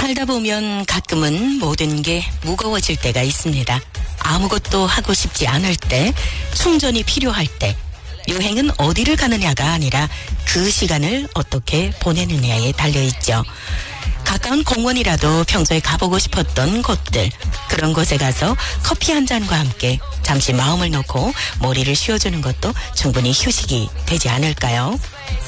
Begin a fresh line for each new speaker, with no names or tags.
살다 보면 가끔은 모든 게 무거워질 때가 있습니다. 아무것도 하고 싶지 않을 때, 충전이 필요할 때, 여행은 어디를 가느냐가 아니라 그 시간을 어떻게 보내느냐에 달려있죠. 가까운 공원이라도 평소에 가보고 싶었던 곳들, 그런 곳에 가서 커피 한 잔과 함께 잠시 마음을 놓고 머리를 쉬어주는 것도 충분히 휴식이 되지 않을까요?